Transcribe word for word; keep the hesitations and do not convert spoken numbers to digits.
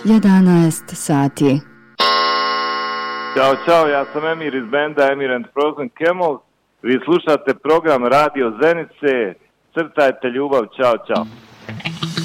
jedanaest sati. Ćao, čao, ja sam Emir iz benda Emir and Frozen Camels. Vi slušate program Radio Zenice. Crtajte ljubav, čao, čao.